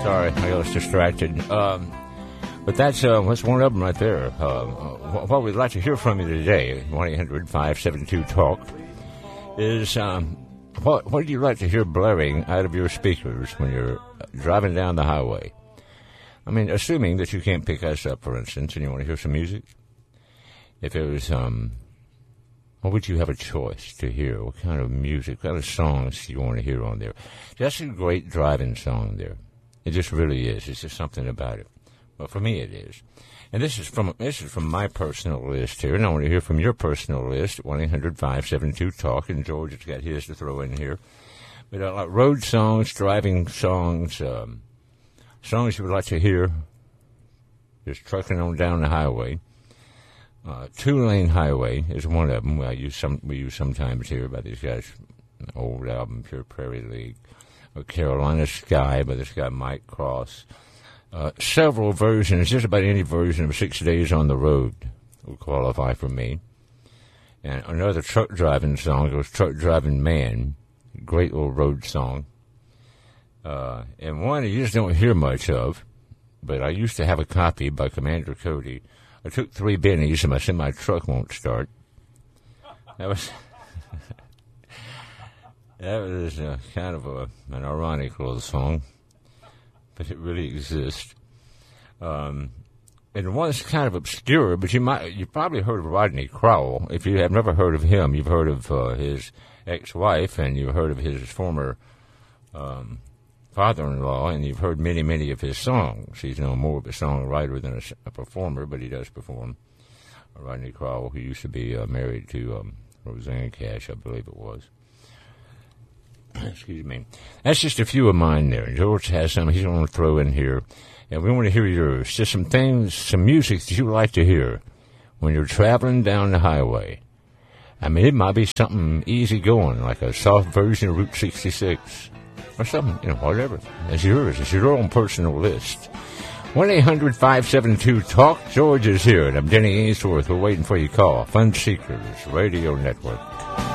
Sorry, I was distracted. But that's one of them right there. What we'd like to hear from you today, 1-800-572-TALK, is what do you like to hear blaring out of your speakers when you're driving down the highway? I mean, assuming that you can't pick us up, for instance, and you want to hear some music. If it was, what would you have a choice to hear? What kind of music, what kind of songs do you want to hear on there? That's a great driving song there. It just really is. It's just something about it. Well, for me, it is. And this is from my personal list here, and I want to hear from your personal list, 1-800-572-TALK, and George has got his to throw in here. But like road songs, driving songs, songs you would like to hear, just trucking on down the highway. Two-lane highway is one of them. We use sometimes here by these guys. An old album, Pure Prairie League. Carolina Sky by this guy Mike Cross. Several versions, just about any version of 6 Days on the Road will qualify for me. And another truck driving song was Truck Driving Man. Great little road song. And one you just don't hear much of, but I used to have a copy by Commander Cody. I took 3 bennies and my semi-truck won't start. That was... That was kind of an ironic little song, but it really exists. And one's kind of obscure, but you've probably heard of Rodney Crowell. If you have never heard of him, you've heard of his ex-wife, and you've heard of his former father-in-law, and you've heard many, many of his songs. He's more of a songwriter than a performer, but he does perform. Rodney Crowell, who used to be married to Roseanne Cash, I believe it was. Excuse me. That's just a few of mine there. George has some he's going to throw in here. And we want to hear yours. Just some things, some music that you like to hear when you're traveling down the highway. I mean, it might be something easy going, like a soft version of Route 66. Or something, whatever. It's yours. It's your own personal list. 1-800-572-TALK. George is here, and I'm Denny Ainsworth. We're waiting for your call. Fun Seekers Radio Network.